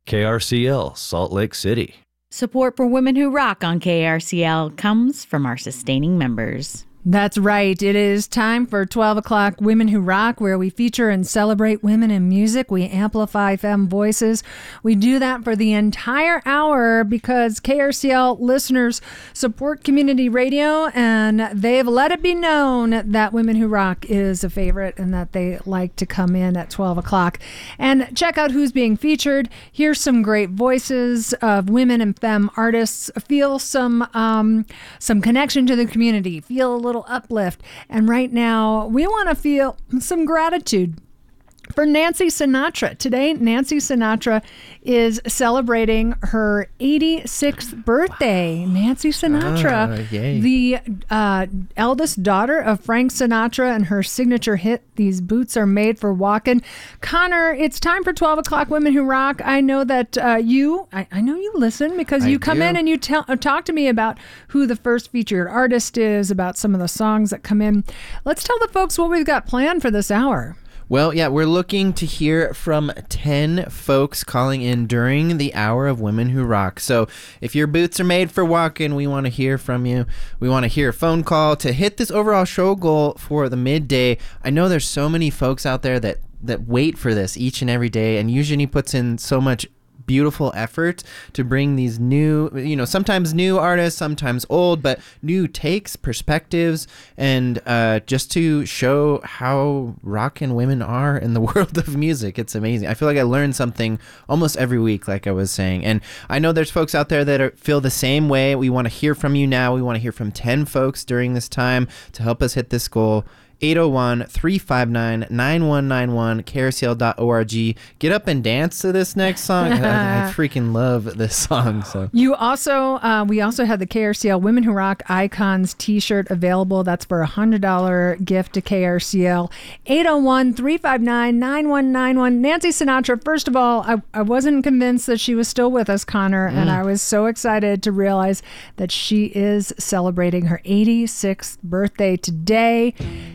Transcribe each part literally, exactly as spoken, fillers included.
K R C L, Salt Lake City. Support for Women Who Rock on K R C L comes from our sustaining members. That's right. It is time for twelve o'clock Women Who Rock, where we feature and celebrate women in music. We amplify femme voices. We do that for the entire hour because K R C L listeners support community radio, and they've let it be known that Women Who Rock is a favorite and that they like to come in at twelve o'clock and check out who's being featured. Hear some great voices of women and femme artists. Feel some um, some connection to the community. Feel a little uplift. And right now, we want to feel some gratitude for Nancy Sinatra. Today, Nancy Sinatra is celebrating her eighty-sixth birthday. Wow. Nancy Sinatra, ah, the uh, eldest daughter of Frank Sinatra, and her signature hit, These Boots Are Made for Walkin'. Connor, it's time for twelve o'clock Women Who Rock. I know that uh, you, I, I know you listen because you I come do. in and you tell, uh, talk to me about who the first featured artist is, about some of the songs that come in. Let's tell the folks what we've got planned for this hour. Well, yeah, we're looking to hear from ten folks calling in during the hour of Women Who Rock. So if your boots are made for walking, we want to hear from you. We want to hear a phone call to hit this overall show goal for the midday. I know there's so many folks out there that, that wait for this each and every day, and usually puts in so much beautiful effort to bring these new, you know, sometimes new artists, sometimes old, but new takes, perspectives, and uh, just to show how rockin' women are in the world of music. It's amazing. I feel like I learn something almost every week, like I was saying. And I know there's folks out there that are, feel the same way. We want to hear from you now. We want to hear from ten folks during this time to help us hit this goal. eight oh one, three five nine, nine one nine one, K R C L dot org. Get up and dance to this next song. I, I freaking love this song. So you also, uh, we also had the K R C L Women Who Rock Icons t-shirt available. That's for a one hundred dollars gift to K R C L. eight oh one, three five nine, nine one nine one. Nancy Sinatra, first of all, I, I wasn't convinced that she was still with us, Connor, mm. and I was so excited to realize that she is celebrating her eighty-sixth birthday today.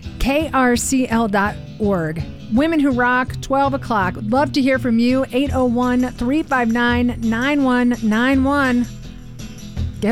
K R C L dot org. Women Who Rock, twelve o'clock. Love to hear from you. eight oh one, three five nine, nine one nine one.